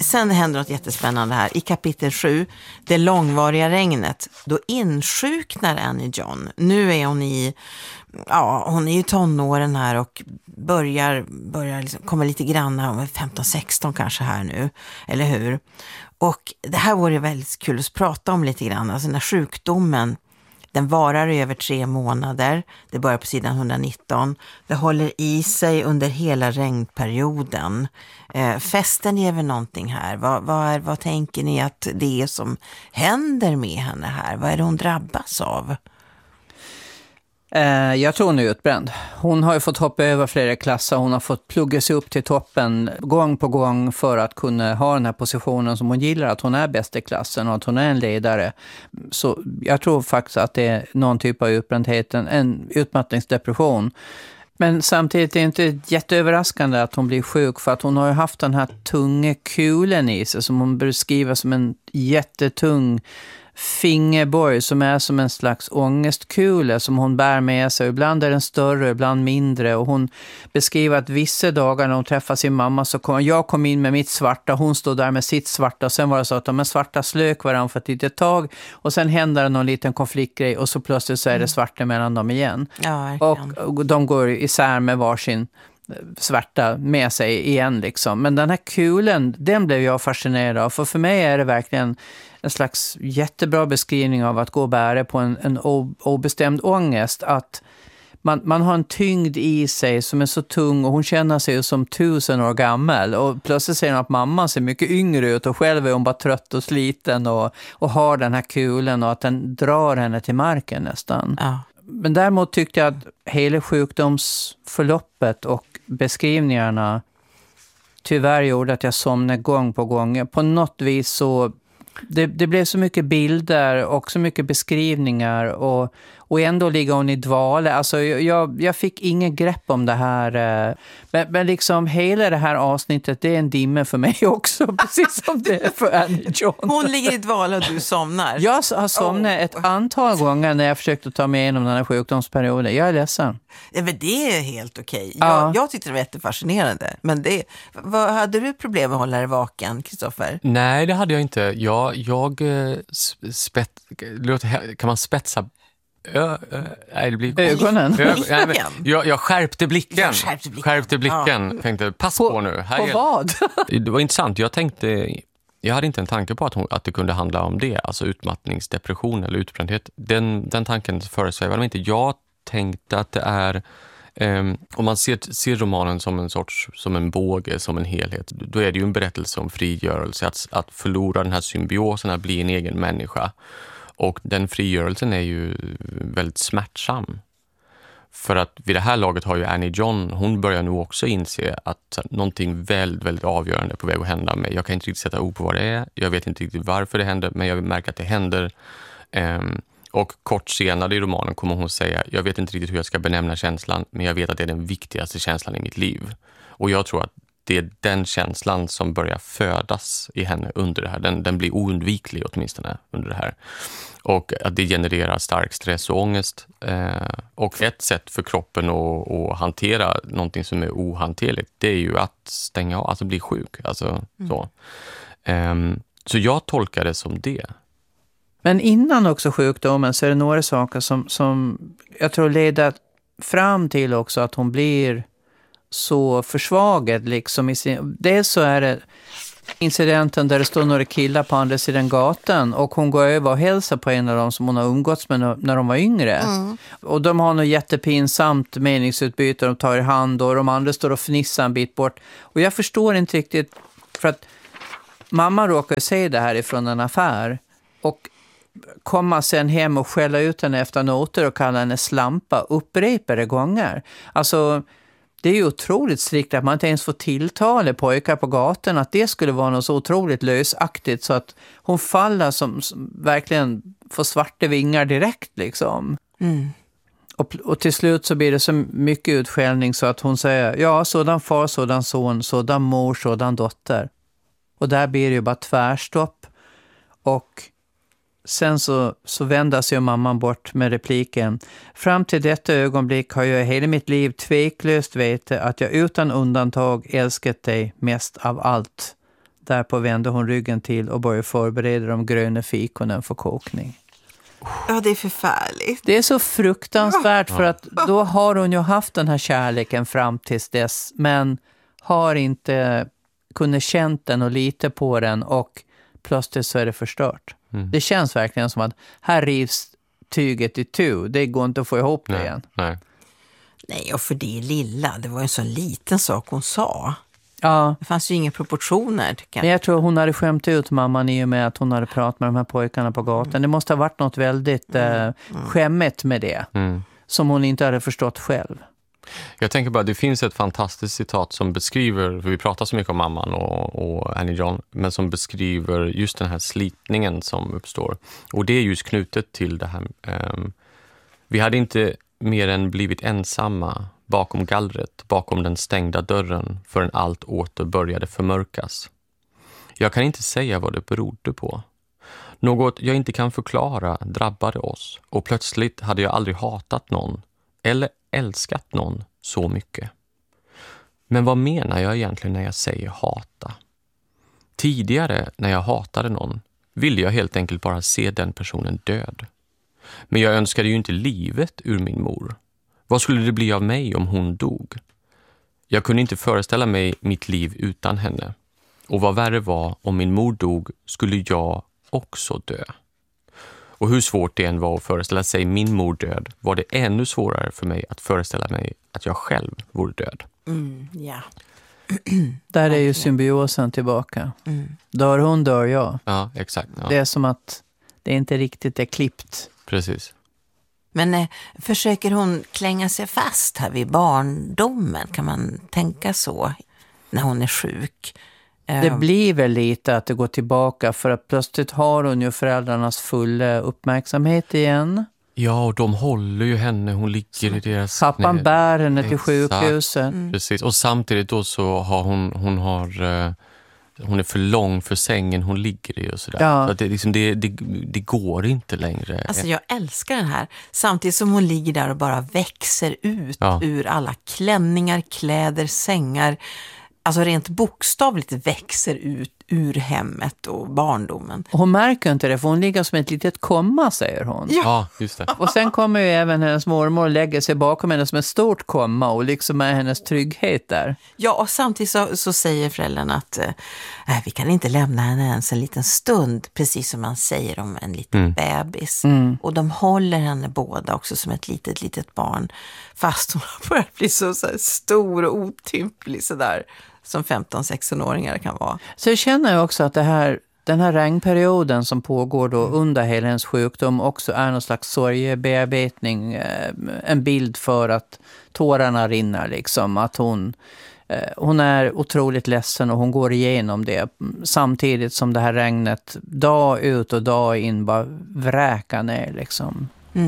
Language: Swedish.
sen händer något jättespännande här. I kapitel 7, det långvariga regnet, då insjuknar Annie John. Nu är hon hon är ju tonåren här och börjar liksom komma lite grann, hon är 15-16 kanske här nu, eller hur? Och det här vore väldigt kul att prata om lite grann. Alltså den här sjukdomen, den varar i över 3 månader. Det börjar på sidan 119. Det håller i sig under hela regnperioden. Festen ger väl någonting här. Vad tänker ni att det är som händer med henne här? Vad är det hon drabbas av? Jag tror hon är utbränd. Hon har ju fått hoppa över flera klasser. Hon har fått plugga sig upp till toppen gång på gång för att kunna ha den här positionen som hon gillar. Att hon är bäst i klassen och att hon är en ledare. Så jag tror faktiskt att det är någon typ av utbrändhet, en utmattningsdepression. Men samtidigt är det inte jätteöverraskande att hon blir sjuk, för att hon har ju haft den här tunga kulen i sig som hon beskriver som en jättetung fingerborg som är som en slags ångestkula som hon bär med sig. Ibland är den större, ibland mindre, och hon beskriver att vissa dagar när hon träffar sin mamma så kom in med mitt svarta, hon stod där med sitt svarta, och sen var det så att de svarta slök varandra för ett litet tag, och sen händer det någon liten konfliktgrej och så plötsligt så är det svarta mellan dem igen. Ja, och de går isär med varsin svarta med sig igen liksom. Men den här kulen, den blev jag fascinerad av, för mig är det verkligen en slags jättebra beskrivning av att gå och bära på en obestämd ångest, att man har en tyngd i sig som är så tung, och hon känner sig som 1000 år gammal, och plötsligt säger hon att mamman ser mycket yngre ut och själv är hon bara trött och sliten och har den här kulen, och att den drar henne till marken nästan. Ja. Men däremot tyckte jag att hela sjukdomsförloppet och beskrivningarna tyvärr gjorde att jag somnade gång på gång. På något vis så det blev så mycket bilder och så mycket beskrivningar, och ändå ligger hon i dvala. Alltså jag fick ingen grepp om det här. Men liksom hela det här avsnittet, det är en dimme för mig också, precis som det är för Annie John. Hon ligger i dvala och du somnar. Jag har somnat ett antal gånger när jag försökte ta mig igenom den här sjukdomsperioden. Jag är ledsen. Ja, men det är helt okej. Ja. Jag tyckte det var jättefascinerande. Men hade du problem med att hålla dig vaken, Kristoffer? Nej, det hade jag inte. Kan man spetsa nej, det blir ögonen? Jag skärpte blicken. Skärpte blicken. Ja. Tänkte, pass på nu. På vad? Det var intressant. Jag hade inte en tanke på att det kunde handla om det. Alltså utmattningsdepression eller utbrändhet. Den tanken föresvävade mig inte. Jag tänkte att det är om man ser romanen som en båge, som en helhet, då är det ju en berättelse om frigörelse, att förlora den här symbiosen, att bli en egen människa. Och den frigörelsen är ju väldigt smärtsam. För att vid det här laget har ju Annie John, hon börjar nu också inse att någonting väldigt, väldigt avgörande är på väg att hända mig. Jag kan inte riktigt sätta ord på vad det är. Jag vet inte riktigt varför det händer, men jag märker att det händer. Och kort senare i romanen kommer hon säga, jag vet inte riktigt hur jag ska benämna känslan, men jag vet att det är den viktigaste känslan i mitt liv. Och jag tror att det är den känslan som börjar födas i henne under det här. Den blir oundviklig åtminstone under det här. Och att det genererar stark stress och ångest. Och ett sätt för kroppen att hantera någonting som är ohanterligt, det är ju att stänga av, alltså bli sjuk. Så jag tolkar det som det. Men innan också sjukdomen så är det några saker som jag tror leder fram till också att hon blir så försvagad liksom i sin. Dels så är det incidenten där det står några killar på andra sidan gatan och hon går över och hälsar på en av dem som hon har umgåtts med när de var yngre. Och de har något jättepinsamt meningsutbyte, de tar i hand och de andra står och fnissar en bit bort. Och jag förstår inte riktigt, för att mamma råkar se det här ifrån en affär och komma sen hem och skälla ut henne efter noter och kalla henne slampa upprepade gånger. Alltså det är ju otroligt strikt att man inte ens får tilltala pojkar på gatan, att det skulle vara något så otroligt lösaktigt så att hon faller som verkligen får svarta vingar direkt liksom. Och till slut så blir det så mycket utskällning så att hon säger, ja, sådan far, sådan son, sådan mor, sådan dotter. Och där blir det ju bara tvärstopp. Och sen så vänder sig mamman bort med repliken. Fram till detta ögonblick har jag hela mitt liv tveklöst vetat att jag utan undantag älskat dig mest av allt. Därpå vände hon ryggen till och började förbereda de gröna fikonen för kokning. Ja, det är förfärligt. Det är så fruktansvärt för att då har hon ju haft den här kärleken fram tills dess, men har inte kunnat känt den och lite på den, och plötsligt så är det förstört. Det känns verkligen som att här rivs tyget i tu. Det går inte att få ihop det igen. Nej, och för det lilla, det var en så liten sak hon sa. Ja. Det fanns ju inga proportioner, tycker jag. Men jag tror hon hade skämt ut mamman i och med att hon hade pratat med de här pojkarna på gatan. Det måste ha varit något väldigt skämmigt med det. Som hon inte hade förstått själv. Jag tänker bara, det finns ett fantastiskt citat som beskriver, för vi pratar så mycket om mamman och Annie John, men som beskriver just den här slitningen som uppstår. Och det är just knutet till det här. Vi hade inte mer än blivit ensamma bakom gallret, bakom den stängda dörren, förrän allt åter började förmörkas. Jag kan inte säga vad det berodde på. Något jag inte kan förklara drabbade oss, och plötsligt hade jag aldrig hatat någon eller älskat någon så mycket. Men vad menar jag egentligen när jag säger hata? Tidigare, när jag hatade någon, ville jag helt enkelt bara se den personen död. Men jag önskade ju inte livet ur min mor. Vad skulle det bli av mig om hon dog? Jag kunde inte föreställa mig mitt liv utan henne. Och vad värre var, om min mor dog skulle jag också dö. Och hur svårt det än var att föreställa sig min mor död, var det ännu svårare för mig att föreställa mig att jag själv vore död. Ja. Där är ju symbiosen tillbaka. Dör hon, dör jag. Ja, exakt. Ja. Det är som att det inte riktigt är klippt. Precis. Men försöker hon klänga sig fast här vid barndomen? Kan man tänka så när hon är sjuk? Det blir väl lite att det går tillbaka, för att plötsligt har hon ju föräldrarnas fulla uppmärksamhet igen. Ja, och de håller ju henne, hon ligger i deras knä. Pappan bär henne till sjukhuset. Precis, och samtidigt då så har hon är för lång för sängen hon ligger i och sådär. Ja. Så att det går inte längre. Alltså jag älskar den här. Samtidigt som hon ligger där och bara växer ut ur alla klänningar, kläder, sängar. Alltså rent bokstavligt växer ut ur hemmet och barndomen. Och hon märker inte det, för hon ligger som ett litet komma, säger hon. Ja, just det. Och sen kommer ju även hennes mormor och lägger sig bakom henne som ett stort komma och liksom är hennes trygghet där. Ja, och samtidigt så säger föräldrarna att vi kan inte lämna henne ens en liten stund, precis som man säger om en liten bebis. Och de håller henne båda också som ett litet barn, fast hon har börjat bli så här stor och otymplig sådär, som 15-16-åringar kan vara. Så jag känner också att den här regnperioden som pågår då under hela hennes sjukdom också är någon slags sorgebearbetning, en bild för att tårarna rinner liksom, att hon är otroligt ledsen och hon går igenom det samtidigt som det här regnet dag ut och dag in bara vräker ner liksom.